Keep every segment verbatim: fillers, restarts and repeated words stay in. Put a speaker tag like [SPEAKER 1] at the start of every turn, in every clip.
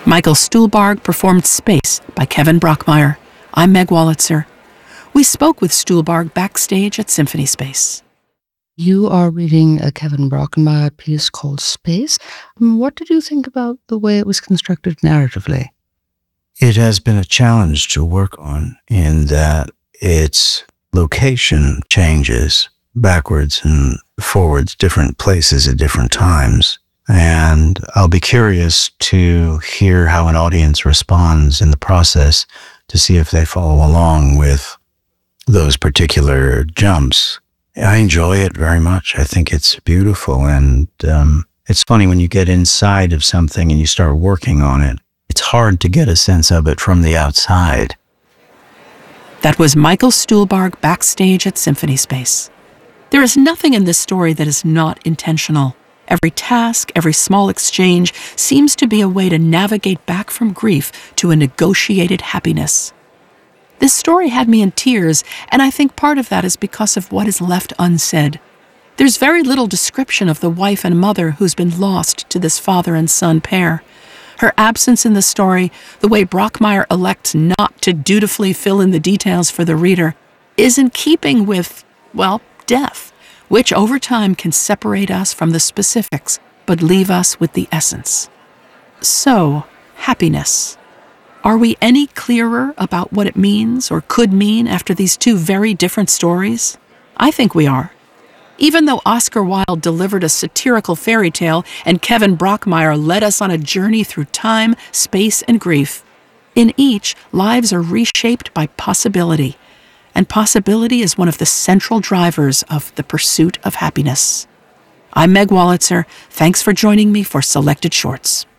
[SPEAKER 1] Michael Stuhlbarg performed Space by Kevin Brockmeyer. I'm Meg Wolitzer. We spoke with Stuhlbarg backstage at Symphony Space.
[SPEAKER 2] You are reading a Kevin Brockmeyer piece called Space. What did you think about the way it was constructed narratively?
[SPEAKER 3] It has been a challenge to work on in that its location changes backwards and forwards, different places at different times. And I'll be curious to hear how an audience responds in the process to see if they follow along with those particular jumps. I enjoy it very much. I think it's beautiful. And um, it's funny when you get inside of something and you start working on it, it's hard to get a sense of it from the outside.
[SPEAKER 1] That was Michael Stuhlbarg backstage at Symphony Space. There is nothing in this story that is not intentional. Every task, every small exchange seems to be a way to navigate back from grief to a negotiated happiness. This story had me in tears, and I think part of that is because of what is left unsaid. There's very little description of the wife and mother who's been lost to this father and son pair. Her absence in the story, the way Brockmeyer elects not to dutifully fill in the details for the reader, is in keeping with, well, death, which over time can separate us from the specifics, but leave us with the essence. So, happiness. Are we any clearer about what it means or could mean after these two very different stories? I think we are. Even though Oscar Wilde delivered a satirical fairy tale and Kevin Brockmeyer led us on a journey through time, space, and grief, in each, lives are reshaped by possibility. And possibility is one of the central drivers of the pursuit of happiness. I'm Meg Wolitzer. Thanks for joining me for Selected Shorts.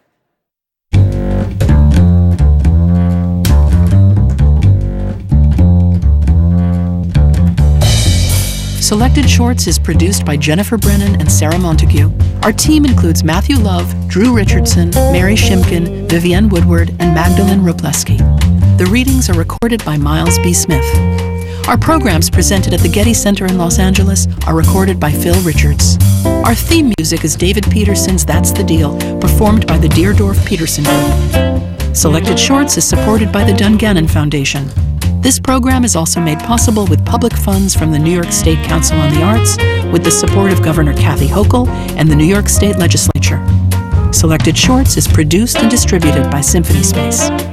[SPEAKER 1] Selected Shorts is produced by Jennifer Brennan and Sarah Montague. Our team includes Matthew Love, Drew Richardson, Mary Shimkin, Vivienne Woodward, and Magdalene Rupleski. The readings are recorded by Miles B. Smith. Our programs presented at the Getty Center in Los Angeles are recorded by Phil Richards. Our theme music is David Peterson's That's the Deal, performed by the Deerdorf Peterson Group. Selected Shorts is supported by the Dungannon Foundation. This program is also made possible with public funds from the New York State Council on the Arts, with the support of Governor Kathy Hochul and the New York State Legislature. Selected Shorts is produced and distributed by Symphony Space.